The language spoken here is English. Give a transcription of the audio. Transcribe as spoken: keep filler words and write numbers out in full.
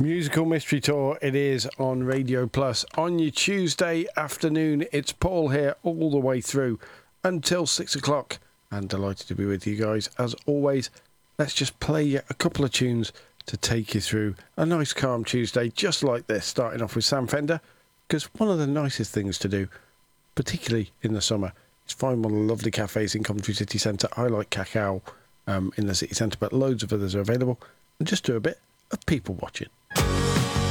Musical Mystery Tour, it is on Radio Plus. On your Tuesday afternoon, it's Paul here all the way through until six o'clock. And delighted to be with you guys. As always, let's just play you a couple of tunes to take you through a nice calm Tuesday, just like this, starting off with Sam Fender. Because one of the nicest things to do, particularly in the summer, is find one of the lovely cafes in Coventry City Centre. I like Cacao um, in the city centre, but loads of others are available. And just do a bit of people watching.